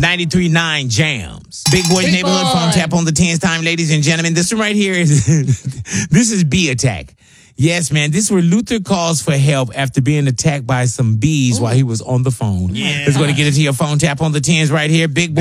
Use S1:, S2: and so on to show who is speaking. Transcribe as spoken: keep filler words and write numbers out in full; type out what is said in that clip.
S1: ninety-three point nine Jams. Big Boy's
S2: Big
S1: Neighborhood
S2: Boy.
S1: Phone Tap on the tens time, ladies and gentlemen. This one right here is, this is bee attack. Yes, man. This is where Luther calls for help after being attacked by some bees Ooh. while he was on the phone.
S2: Yeah.
S1: Let's go to get into your phone tap on the tens right here. Big